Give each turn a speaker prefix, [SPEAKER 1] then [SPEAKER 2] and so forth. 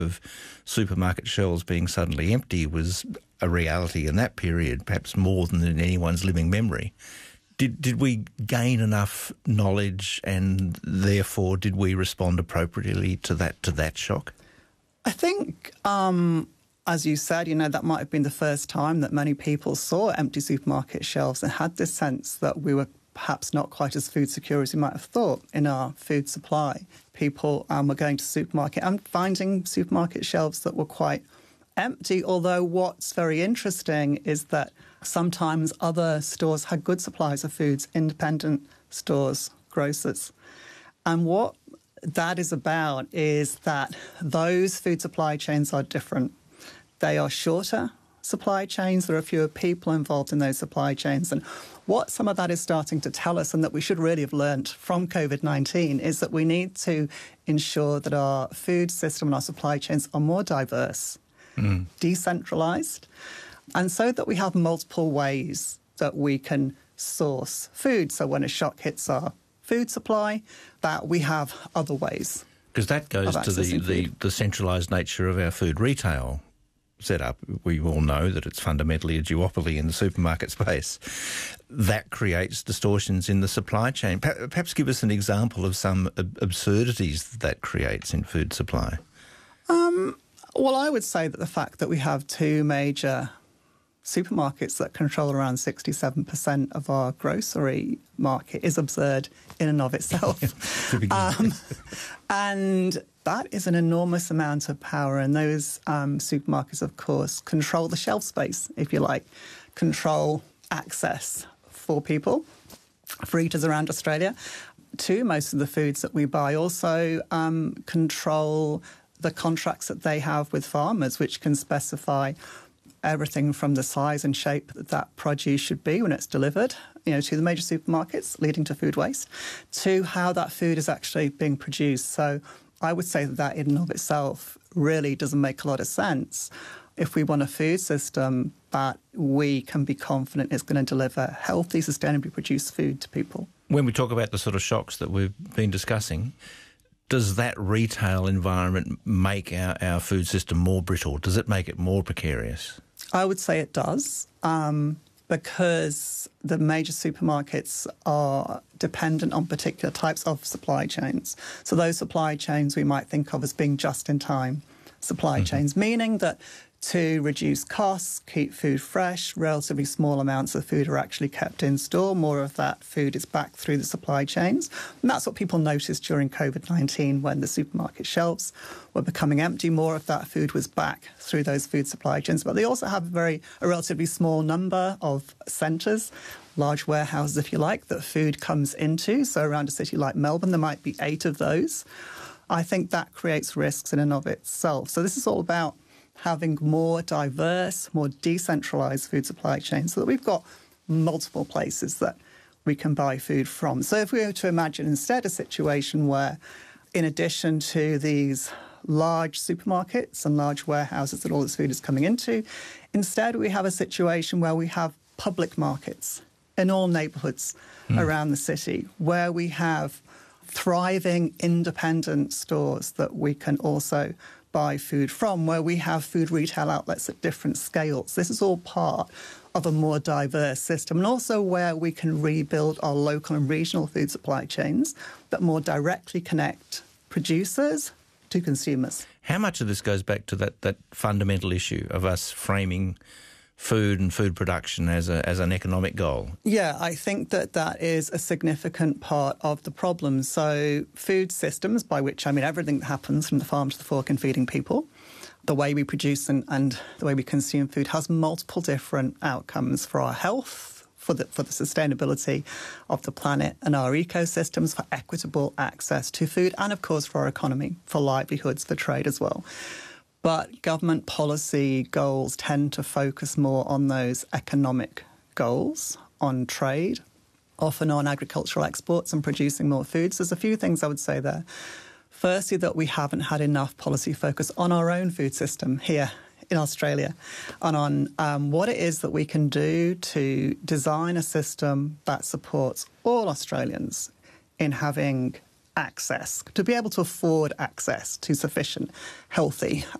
[SPEAKER 1] of supermarket shelves being suddenly empty was a reality in that period, perhaps more than in anyone's living memory. Did we gain enough knowledge, and therefore did we respond appropriately to that shock?
[SPEAKER 2] I think, as you said, that might have been the first time that many people saw empty supermarket shelves and had this sense that we were perhaps not quite as food secure as we might have thought in our food supply. People were going to supermarket and finding supermarket shelves that were quite empty, although what's very interesting is that sometimes other stores had good supplies of foods, independent stores, grocers. And what that is about is that those food supply chains are different. They are shorter supply chains. There are fewer people involved in those supply chains. And what some of that is starting to tell us, and that we should really have learnt from COVID-19, is that we need to ensure that our food system and our supply chains are more diverse, decentralised, and so that we have multiple ways that we can source food. So when a shock hits our food supply, that we have other ways.
[SPEAKER 1] Because that goes to the centralised nature of our food retail setup. We all know that it's fundamentally a duopoly in the supermarket space. That creates distortions in the supply chain. Perhaps give us an example of some absurdities that creates in food supply.
[SPEAKER 2] Well, I would say that the fact that we have two major supermarkets that control around 67% of our grocery market is absurd in and of itself. And that is an enormous amount of power. And those supermarkets, of course, control the shelf space, if you like, control access for people, for eaters around Australia, to most of the foods that we buy. Also control the contracts that they have with farmers, which can specify everything from the size and shape that produce should be when it's delivered, to the major supermarkets, leading to food waste, to how that food is actually being produced. So I would say that in and of itself really doesn't make a lot of sense if we want a food system that we can be confident is going to deliver healthy, sustainably produced food to people.
[SPEAKER 1] When we talk about the sort of shocks that we've been discussing, does that retail environment make our food system more brittle? Does it make it more precarious?
[SPEAKER 2] I would say it does, because the major supermarkets are dependent on particular types of supply chains. So those supply chains we might think of as being just-in-time supply chains, meaning that to reduce costs, keep food fresh, relatively small amounts of food are actually kept in store. More of that food is back through the supply chains. And that's what people noticed during COVID-19 when the supermarket shelves were becoming empty. More of that food was back through those food supply chains. But they also have a relatively small number of centres, large warehouses, if you like, that food comes into. So around a city like Melbourne, there might be 8 of those. I think that creates risks in and of itself. So this is all about having more diverse, more decentralised food supply chains so that we've got multiple places that we can buy food from. So if we were to imagine instead a situation where, in addition to these large supermarkets and large warehouses that all this food is coming into, instead we have a situation where we have public markets in all neighbourhoods around the city, where we have thriving independent stores that we can also buy food from, where we have food retail outlets at different scales. This is all part of a more diverse system, and also where we can rebuild our local and regional food supply chains that more directly connect producers to consumers.
[SPEAKER 1] How much of this goes back to that fundamental issue of us framing food and food production as an economic goal?
[SPEAKER 2] Yeah, I think that is a significant part of the problem. So food systems, by which I mean everything that happens from the farm to the fork in feeding people, the way we produce and the way we consume food has multiple different outcomes for our health, for the sustainability of the planet and our ecosystems, for equitable access to food, and of course for our economy, for livelihoods, for trade as well. But government policy goals tend to focus more on those economic goals, on trade, often on agricultural exports and producing more food. So there's a few things I would say there. Firstly, that we haven't had enough policy focus on our own food system here in Australia and on what it is that we can do to design a system that supports all Australians in having access, to be able to afford access to sufficient, healthy